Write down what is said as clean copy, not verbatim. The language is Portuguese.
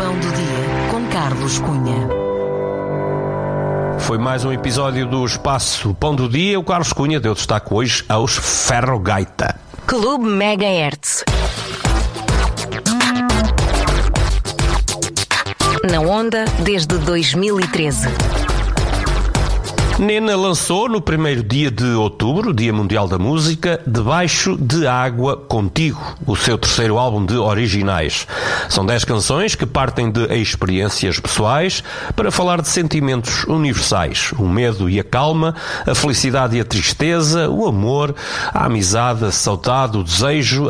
Pão do Dia com Carlos Cunha. Foi mais um episódio do Espaço Pão do Dia. O Carlos Cunha deu destaque hoje aos Ferro-Gaita. Clube Megahertz. Na onda desde 2013. Nena lançou no primeiro dia de outubro, Dia Mundial da Música, Debaixo de Água Contigo, o seu terceiro álbum de originais. São 10 canções que partem de experiências pessoais para falar de sentimentos universais. O medo e a calma, a felicidade e a tristeza, o amor, a amizade, a saudade, o desejo,